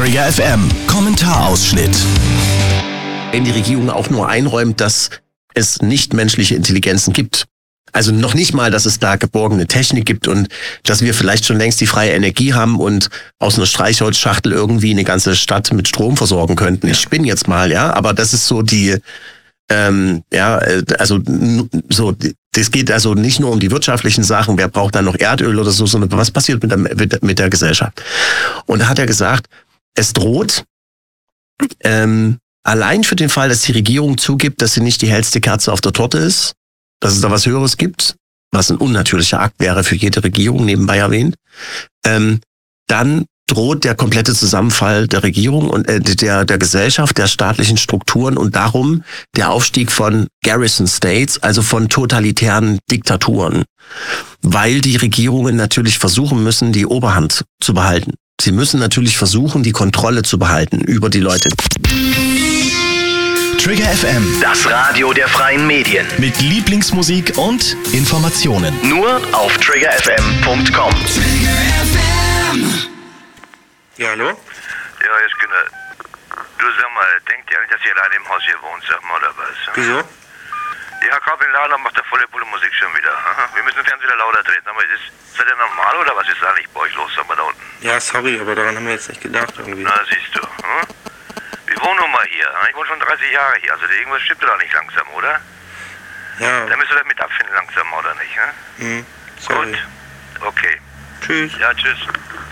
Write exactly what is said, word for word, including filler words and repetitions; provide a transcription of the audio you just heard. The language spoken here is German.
Trigger F M Kommentarausschnitt. Wenn die Regierung auch nur einräumt, dass es nicht menschliche Intelligenzen gibt. Also noch nicht mal, dass es da geborgene Technik gibt und dass wir vielleicht schon längst die freie Energie haben und aus einer Streichholzschachtel irgendwie eine ganze Stadt mit Strom versorgen könnten. Ich spinne jetzt mal, ja, aber das ist so die, ähm, ja, also so, das geht also nicht nur um die wirtschaftlichen Sachen, wer braucht dann noch Erdöl oder so, sondern was passiert mit der, mit, mit der Gesellschaft? Und da hat er gesagt, es droht, ähm, allein für den Fall, dass die Regierung zugibt, dass sie nicht die hellste Kerze auf der Torte ist, dass es da was Höheres gibt, was ein unnatürlicher Akt wäre für jede Regierung, nebenbei erwähnt, ähm, dann droht der komplette Zusammenfall der Regierung und äh, der der Gesellschaft, der staatlichen Strukturen und darum der Aufstieg von Garrison States, also von totalitären Diktaturen, weil die Regierungen natürlich versuchen müssen, die Oberhand zu behalten. Sie müssen natürlich versuchen, die Kontrolle zu behalten über die Leute. Trigger F M, Das Radio der freien Medien. mit Lieblingsmusik und Informationen. Nur auf trigger f m punkt com. Ja, hallo? Ja, jetzt genau. Du sag mal, denkt ihr eigentlich, dass ihr alleine im Haus hier wohnt, sag mal, oder was? Wieso? Ja, kaum den Laden und macht der volle Pulle Musik schon wieder. Aha. Wir müssen den Fernseher wieder lauter drehen. Sag mal, ist, seid ihr normal oder was ist eigentlich bei euch los, sag mal, da unten? Ja, sorry, aber daran haben wir jetzt nicht gedacht irgendwie. Na, siehst du. Hm? Wir wohnen nun mal hier. Ich wohne schon dreißig Jahre hier. Also irgendwas stimmt da nicht langsam, oder? Ja, Da müsst ihr damit abfinden langsam, oder nicht? Hm? hm, sorry. Gut. Okay. Tschüss. Ja, tschüss.